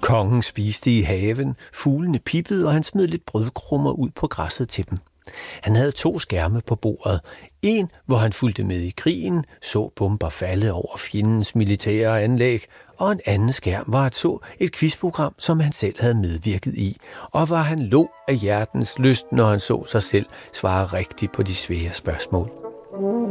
Kongen spiste i haven, fuglene pippede, og han smed lidt brødkrummer ud på græsset til dem. Han havde 2 skærme på bordet. En, hvor han fulgte med i krigen, så bomber falde over fjendens militære anlæg, og en anden skærm, hvor han så et quizprogram, som han selv havde medvirket i, og hvor han lå af hjertens lyst, når han så sig selv svare rigtigt på de svære spørgsmål.